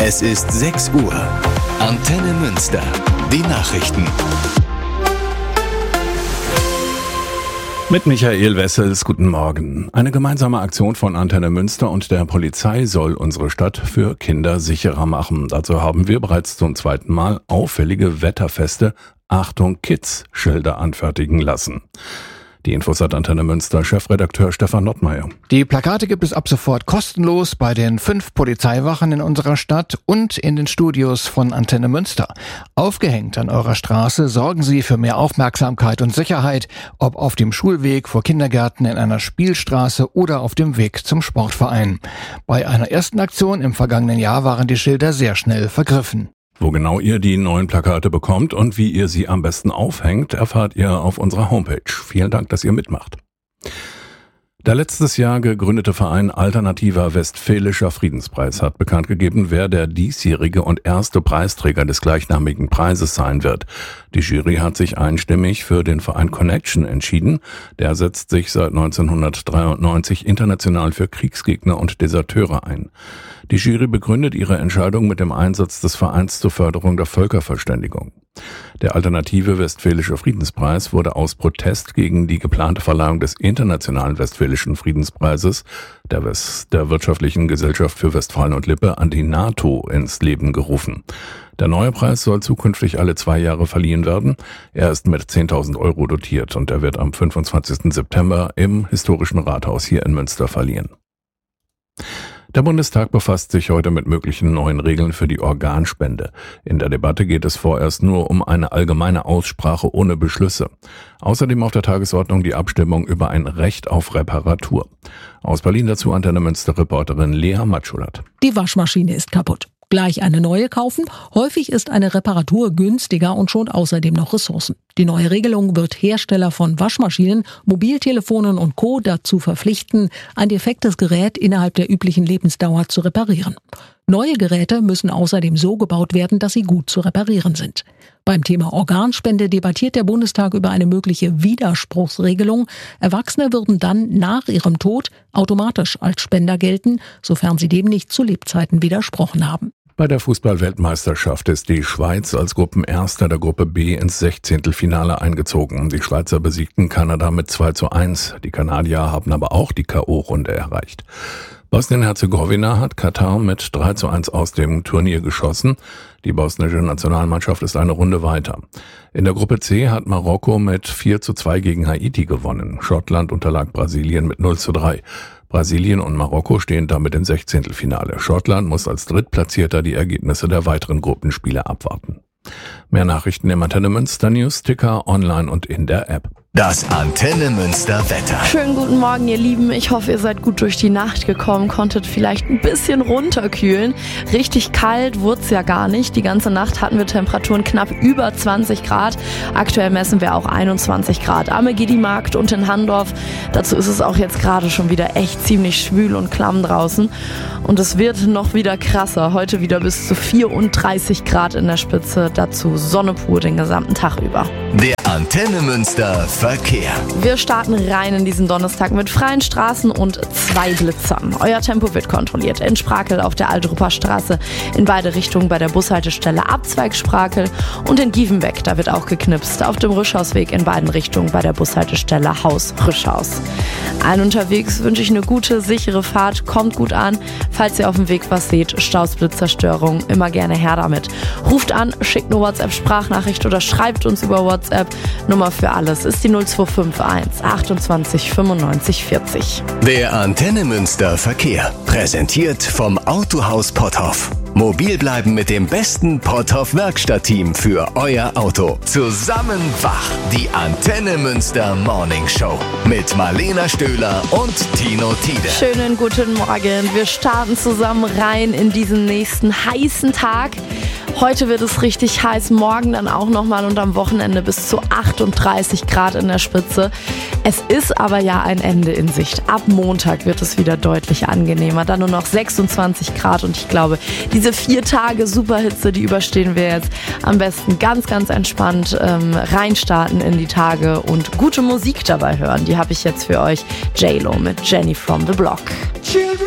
Es ist 6 Uhr. Antenne Münster. Die Nachrichten. Mit Michael Wessels, guten Morgen. Eine gemeinsame Aktion von Antenne Münster und der Polizei soll unsere Stadt für Kinder sicherer machen. Dazu haben wir bereits zum 2. Mal auffällige wetterfeste Achtung Kids Schilder anfertigen lassen. Die Infos hat Antenne Münster Chefredakteur Stefan Nottmeier. Die Plakate gibt es ab sofort kostenlos bei den 5 Polizeiwachen in unserer Stadt und in den Studios von Antenne Münster. Aufgehängt an eurer Straße sorgen sie für mehr Aufmerksamkeit und Sicherheit, ob auf dem Schulweg, vor Kindergärten, in einer Spielstraße oder auf dem Weg zum Sportverein. Bei einer ersten Aktion im vergangenen Jahr waren die Schilder sehr schnell vergriffen. Wo genau ihr die neuen Plakate bekommt und wie ihr sie am besten aufhängt, erfahrt ihr auf unserer Homepage. Vielen Dank, dass ihr mitmacht. Der letztes Jahr gegründete Verein Alternativer Westfälischer Friedenspreis hat bekannt gegeben, wer der diesjährige und erste Preisträger des gleichnamigen Preises sein wird. Die Jury hat sich einstimmig für den Verein Connection entschieden. Der setzt sich seit 1993 international für Kriegsgegner und Deserteure ein. Die Jury begründet ihre Entscheidung mit dem Einsatz des Vereins zur Förderung der Völkerverständigung. Der Alternative Westfälische Friedenspreis wurde aus Protest gegen die geplante Verleihung des Internationalen Westfälischen Friedenspreises der Wirtschaftlichen Gesellschaft für Westfalen und Lippe an die NATO ins Leben gerufen. Der neue Preis soll zukünftig alle 2 Jahre verliehen werden. Er ist mit 10.000 € dotiert und er wird am 25. September im historischen Rathaus hier in Münster verliehen. Der Bundestag befasst sich heute mit möglichen neuen Regeln für die Organspende. In der Debatte geht es vorerst nur um eine allgemeine Aussprache ohne Beschlüsse. Außerdem auf der Tagesordnung die Abstimmung über ein Recht auf Reparatur. Aus Berlin dazu Antenne Münster-Reporterin Lea Matschulat. Die Waschmaschine ist kaputt. Gleich eine neue kaufen? Häufig ist eine Reparatur günstiger und schont außerdem noch Ressourcen. Die neue Regelung wird Hersteller von Waschmaschinen, Mobiltelefonen und Co. dazu verpflichten, ein defektes Gerät innerhalb der üblichen Lebensdauer zu reparieren. Neue Geräte müssen außerdem so gebaut werden, dass sie gut zu reparieren sind. Beim Thema Organspende debattiert der Bundestag über eine mögliche Widerspruchsregelung. Erwachsene würden dann nach ihrem Tod automatisch als Spender gelten, sofern sie dem nicht zu Lebzeiten widersprochen haben. Bei der Fußball-Weltmeisterschaft ist die Schweiz als Gruppenerster der Gruppe B ins 16. Finale eingezogen. Die Schweizer besiegten Kanada mit 2:1. Die Kanadier haben aber auch die K.O.-Runde erreicht. Bosnien-Herzegowina hat Katar mit 3:1 aus dem Turnier geschossen. Die bosnische Nationalmannschaft ist eine Runde weiter. In der Gruppe C hat Marokko mit 4:2 gegen Haiti gewonnen. Schottland unterlag Brasilien mit 0:3. Brasilien und Marokko stehen damit im 16. Finale. Schottland muss als Drittplatzierter die Ergebnisse der weiteren Gruppenspiele abwarten. Mehr Nachrichten im Antenne Münster News-Ticker, online und in der App. Das Antenne Münster Wetter. Schönen guten Morgen, ihr Lieben. Ich hoffe, ihr seid gut durch die Nacht gekommen, konntet vielleicht ein bisschen runterkühlen. Richtig kalt wurde es ja gar nicht. Die ganze Nacht hatten wir Temperaturen knapp über 20 Grad. Aktuell messen wir auch 21 Grad am Egidi-Markt und in Handorf. Dazu ist es auch jetzt gerade schon wieder echt ziemlich schwül und klamm draußen. Und es wird noch wieder krasser. Heute wieder bis zu 34 Grad in der Spitze. Dazu Sonne pur den gesamten Tag über. Der Antenne Münster Verkehr. Wir starten rein in diesen Donnerstag mit freien Straßen und 2 Blitzern. Euer Tempo wird kontrolliert. In Sprakel auf der Altrupper Straße in beide Richtungen bei der Bushaltestelle Abzweig Sprakel und in Gievenbeck, da wird auch geknipst. Auf dem Rischhausweg in beiden Richtungen bei der Bushaltestelle Haus Rischhaus. Allen unterwegs wünsche ich eine gute, sichere Fahrt. Kommt gut an. Falls ihr auf dem Weg was seht, Staus, Blitzzerstörung, immer gerne her damit. Ruft an, schickt eine WhatsApp-Sprachnachricht oder schreibt uns über WhatsApp. Nummer für alles ist die 0251 28 95 40. Der Antenne Münster Verkehr. Präsentiert vom Autohaus Potthoff. Mobil bleiben mit dem besten Potthoff Werkstattteam für euer Auto. Zusammen wach. Die Antenne Münster Morning Show. Mit Marlena Stöhler und Tino Tiede. Schönen guten Morgen. Wir starten zusammen rein in diesen nächsten heißen Tag. Heute wird es richtig heiß, morgen dann auch nochmal und am Wochenende bis zu 38 Grad in der Spitze. Es ist aber ja ein Ende in Sicht. Ab Montag wird es wieder deutlich angenehmer. Dann nur noch 26 Grad und ich glaube, diese 4 Tage Superhitze, die überstehen wir jetzt am besten ganz, ganz entspannt reinstarten in die Tage und gute Musik dabei hören. Die habe ich jetzt für euch. J-Lo mit Jenny from the Block. Children